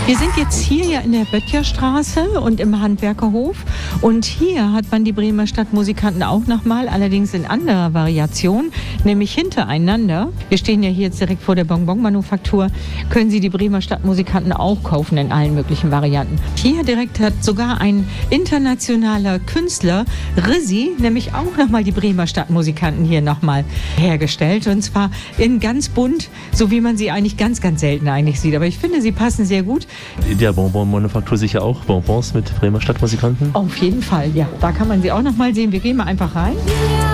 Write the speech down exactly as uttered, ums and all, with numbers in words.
Wir sind jetzt hier ja in der Böttcherstraße und im Handwerkerhof. Und hier hat man die Bremer Stadtmusikanten auch nochmal, allerdings in anderer Variation, nämlich hintereinander. Wir stehen ja hier jetzt direkt vor der Bonbon-Manufaktur. Können Sie die Bremer Stadtmusikanten auch kaufen in allen möglichen Varianten. Hier direkt hat sogar ein internationaler Künstler, Rizzi, nämlich auch nochmal die Bremer Stadtmusikanten hier nochmal hergestellt. Und zwar in ganz bunt, so wie man sie eigentlich ganz, ganz selten eigentlich sieht. Aber ich finde, sie passen sehr gut. In der Bonbon-Manufaktur sicher auch Bonbons mit Bremer Stadtmusikanten? Auf jeden Fall, ja. Da kann man sie auch noch mal sehen. Wir gehen mal einfach rein.